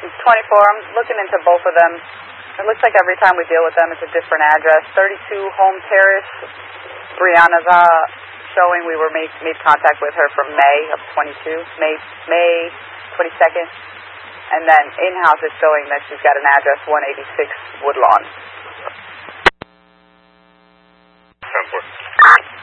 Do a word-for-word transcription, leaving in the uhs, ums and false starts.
twenty-four. I'm looking into both of them. It looks like every time we deal with them, it's a different address. thirty-two Home Terrace. Brianna's uh, showing we were made, made contact with her from May of twenty-two, May May twenty-second. And then in-house is showing that she's got an address, one eighty-six Woodlawn. ten four.